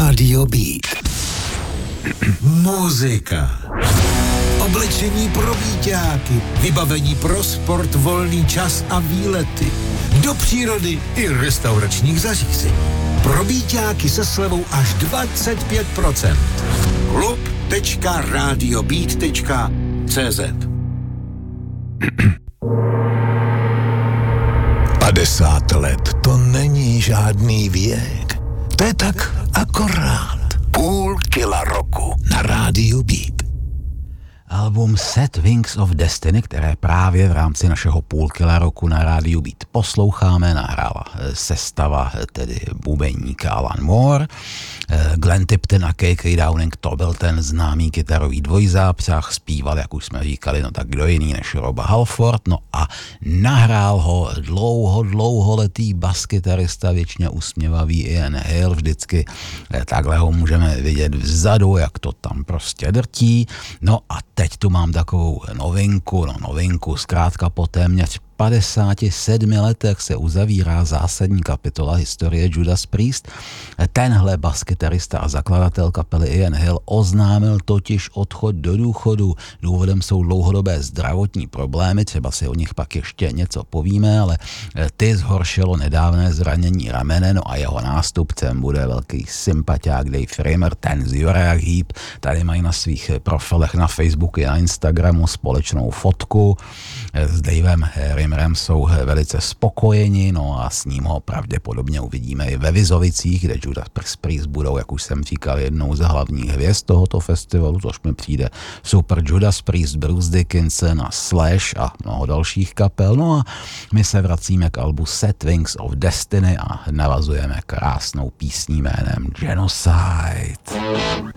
Radio Beat. Muzika. Oblečení pro víťáky, vybavení pro sport, volný čas a výlety. Do přírody i restauračních zařízení. Pro víťáky se slevou až 25%. klub.radiobeat.cz 50 let to není žádný věk. To je tak akorát půl kila roku na rádiu Beat. Album Set Wings of Destiny, které právě v rámci našeho půlkila roku na rádiu Beat posloucháme, nahrála sestava, tedy bubeník Alan Moore, Glenn Tipton a KK Downing, to byl ten známý kytarový dvojzápřah, zpíval, jak už jsme říkali, no tak kdo jiný než Rob Halford, no a nahrál ho dlouholetý baskytarista, věčně usměvavý Ian Hill, vždycky takhle ho můžeme vidět vzadu, jak to tam prostě drtí, no a teď tu mám takovou novinku, zkrátka po téměř 57 letech se uzavírá zásadní kapitola historie Judas Priest. Tenhle baskytarista a zakladatel kapely Ian Hill oznámil totiž odchod do důchodu. Důvodem jsou dlouhodobé zdravotní problémy, třeba si o nich pak ještě něco povíme, ale ty zhoršilo nedávné zranění ramene, no a jeho nástupcem bude velký sympatiák Dave Raymer, ten z Uriah Heep. Tady mají na svých profilech na Facebooku a Instagramu společnou fotku s Davem Raymerem, jsou velice spokojeni, no a s ním ho pravděpodobně uvidíme i ve Vizovicích, kde Judas Priest budou, jak už jsem říkal, jednou z hlavních hvězd tohoto festivalu, což mi přijde super. Judas Priest, Bruce Dickinson a Slash a mnoho dalších kapel. No a my se vracíme k albu Set Wings of Destiny a navazujeme krásnou písní jménem Genocide.